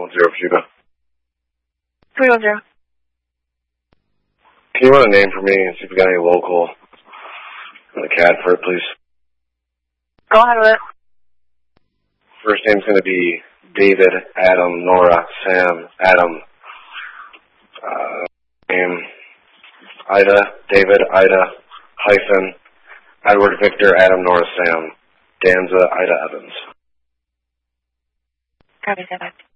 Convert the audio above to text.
310 Cuba. 310. Can you run a name for me and see if we got any local on the CAD for it, please? Go ahead with it. First name's going to be David, Adam, Nora, Sam, Adam. Name Ida, David, Ida, hyphen, Edward, Victor, Adam, Nora, Sam, Danza, Ida, Evans. Copy that.